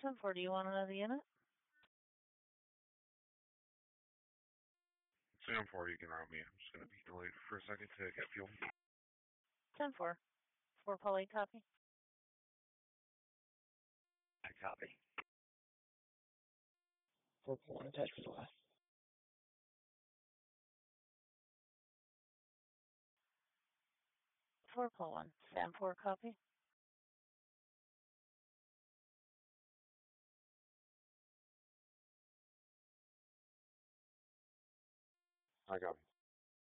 10-4, do you want another unit? Sam 4, you can route me. I'm just going to be delayed for a second to get fuel. 10-4. 4 Paul 8, copy. I copy. 4 Paul 1, attached for the last. 4 Paul 1, Sam 4, copy. I copy.